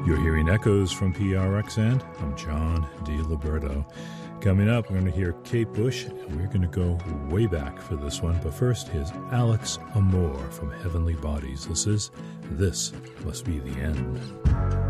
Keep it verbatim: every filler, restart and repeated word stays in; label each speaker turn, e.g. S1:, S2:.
S1: You're hearing Echoes from P R X, and I'm John DiLiberto. Coming up, we're going to hear Kate Bush, and we're going to go way back for this one. But first, here's Alex Amour from Heavenly Bodies. This is This Must Be the End.